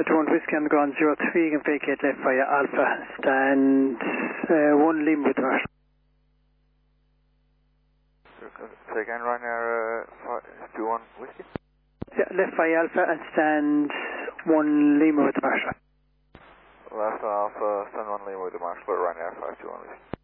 21 Whiskey on the ground, 03, and vacate left via Alpha, stand 1 Lima with departure. Say again, Ryanair 21 Whiskey? Yeah, left via Alpha and stand 1 Lima with departure. Left Alpha, stand 1 Lima with departure, Ryanair 521 Whiskey.